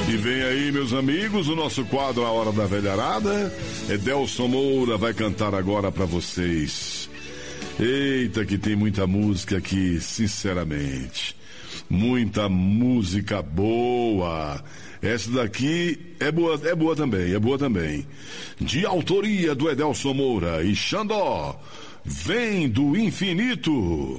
E vem aí, meus amigos, o nosso quadro A Hora da Velharada. Edelson Moura vai cantar agora pra vocês. Eita, que tem muita música aqui, sinceramente. Muita música boa. Essa daqui é boa também. De autoria do Edelson Moura e Xandó, Vem do Infinito.